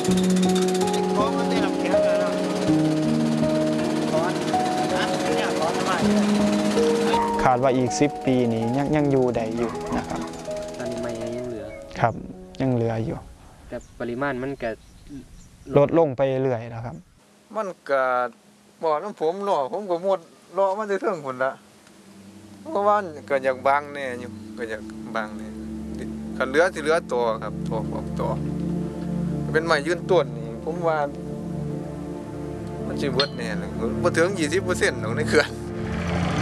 คล้องมันได้ลำแข็งแล้วนะคอนนะเนี่ยคอนทำไมขาดว่าอีก10 ปีนี้ยังอยู่ได้อยู่นะครับตอนนี้ไม่ยังเหลือครับยังเหลืออยู่แต่ปริมาณมันก็ลดลงไปเรื่อยแล้วครับมันก็บ่น้ำผมเนาะผมก็หมดเลาะมันจะเทิงพุ่นละเพราะว่าก็อยากบางแน่อยู่ก็อยากบางแน่คันเหลือสิเหลือตัวครับตัวออกตัวเป็นไม้ยืนต้นนี่ผมว่ามันสิเบิดแน่เลยบ่ถึง 20% หรอกในเขื่อน